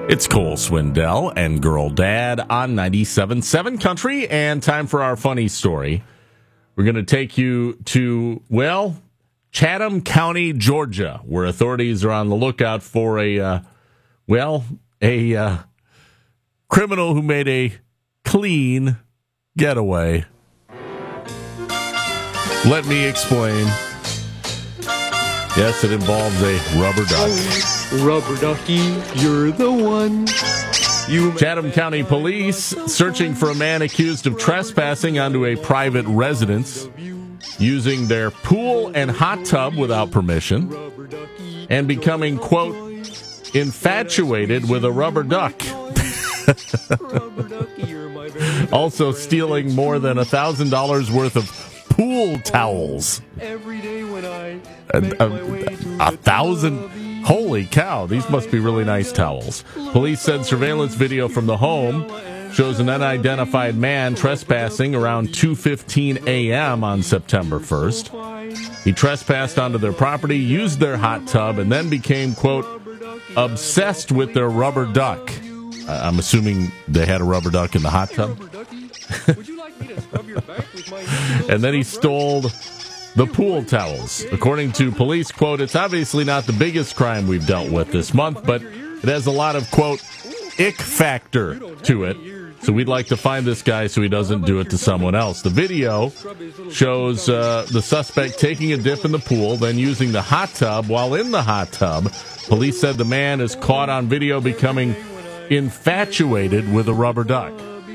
It's Cole Swindell and Girl Dad on 97.7 Country, and time for our funny story. We're going to take you to, Chatham County, Georgia, where authorities are on the lookout for a criminal who made a clean getaway. Let me explain. Yes, it involves a rubber duck. Rubber ducky, you're the one. Chatham County Police searching for a man accused of trespassing onto a private residence, using their pool and hot tub without permission, and becoming, quote, infatuated with a rubber duck. Also stealing more than $1,000 worth of pool towels. Every day when I 1,000. Holy cow, these must be really nice towels. Police said surveillance video from the home shows an unidentified man trespassing around 2:15 a.m. on September 1st. He trespassed onto their property, used their hot tub, and then became, quote, obsessed with their rubber duck. I'm assuming they had a rubber duck in the hot tub. And then he stole the pool towels. According to police, quote, it's obviously not the biggest crime we've dealt with this month, but it has a lot of, quote, ick factor to it. So we'd like to find this guy so he doesn't do it to someone else. The video shows the suspect taking a dip in the pool, then using the hot tub. While in the hot tub, police said the man is caught on video becoming infatuated with a rubber duck.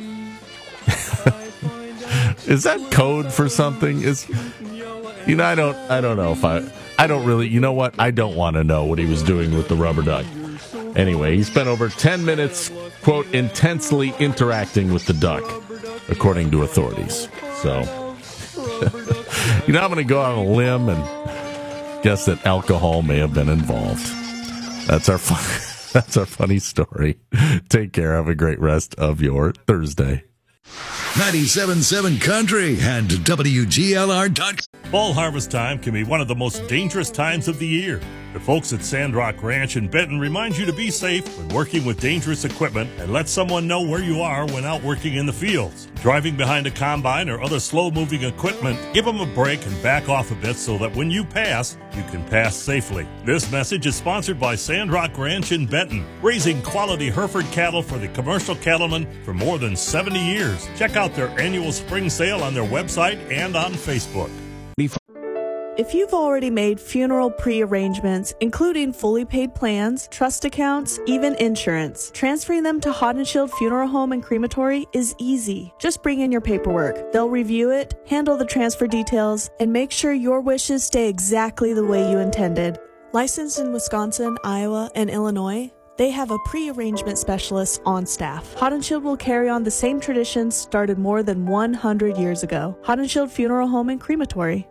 Is that code for something? I don't know if I don't really, you know what? I don't want to know what he was doing with the rubber duck. Anyway, he spent over 10 minutes, quote, intensely interacting with the duck, according to authorities. So, I'm going to go on a limb and guess that alcohol may have been involved. That's our funny story. Take care. Have a great rest of your Thursday. 97.7 Country and WGLR.com. Fall harvest time can be one of the most dangerous times of the year. The folks at Sandrock Ranch in Benton remind you to be safe when working with dangerous equipment and let someone know where you are when out working in the fields. Driving behind a combine or other slow-moving equipment, give them a break and back off a bit so that when you pass, you can pass safely. This message is sponsored by Sandrock Ranch in Benton, raising quality Hereford cattle for the commercial cattlemen for more than 70 years. Check out their annual spring sale on their website and on Facebook. If you've already made funeral pre-arrangements, including fully paid plans, trust accounts, even insurance, transferring them to Hot and Shield Funeral Home and Crematory is easy. Just bring in your paperwork. They'll review it, handle the transfer details, and make sure your wishes stay exactly the way you intended. Licensed in Wisconsin, Iowa, and Illinois, they have a pre-arrangement specialist on staff. Hot and Shield will carry on the same traditions started more than 100 years ago. Hot and Shield Funeral Home and Crematory.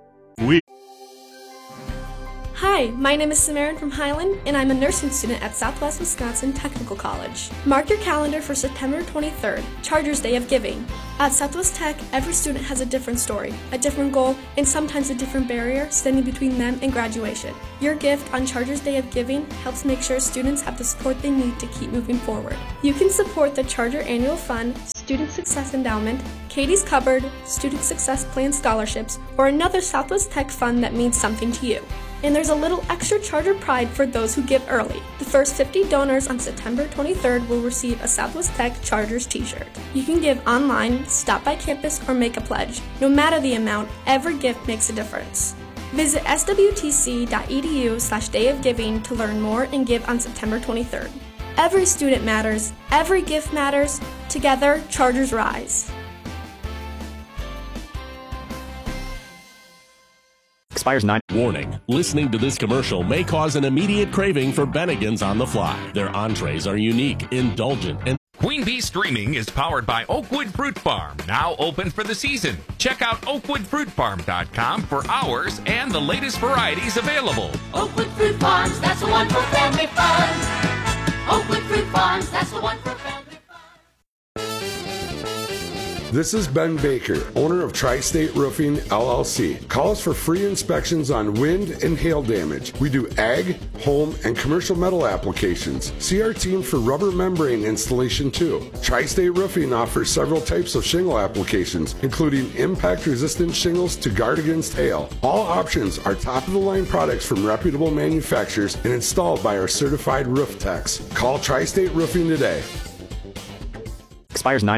Hi, my name is Samarin from Highland, and I'm a nursing student at Southwest Wisconsin Technical College. Mark your calendar for September 23rd, Chargers Day of Giving. At Southwest Tech, every student has a different story, a different goal, and sometimes a different barrier standing between them and graduation. Your gift on Chargers Day of Giving helps make sure students have the support they need to keep moving forward. You can support the Charter Annual Fund, Student Success Endowment, Katie's Cupboard, Student Success Plan scholarships, or another Southwest Tech fund that means something to you. And there's a little extra Charter pride for those who give early. The first 50 donors on September 23rd will receive a Southwest Tech Chargers t-shirt. You can give online, stop by campus, or make a pledge. No matter the amount, every gift makes a difference. Visit swtc.edu/dayofgiving to learn more and give on September 23rd. Every student matters. Every gift matters. Together, Chargers rise. Expires 9. Warning, listening to this commercial may cause an immediate craving for Bennigan's on the fly. Their entrees are unique, indulgent, and Queen Bee Streaming is powered by Oakwood Fruit Farm, now open for the season. Check out oakwoodfruitfarm.com for hours and the latest varieties available. Oakwood Fruit Farms, that's the one for family fun. Oakwood Fruit Farms, that's the one for family fun. This is Ben Baker, owner of Tri-State Roofing, LLC. Call us for free inspections on wind and hail damage. We do ag, home, and commercial metal applications. See our team for rubber membrane installation too. Tri-State Roofing offers several types of shingle applications, including impact-resistant shingles to guard against hail. All options are top-of-the-line products from reputable manufacturers and installed by our certified roof techs. Call Tri-State Roofing today. Expires 9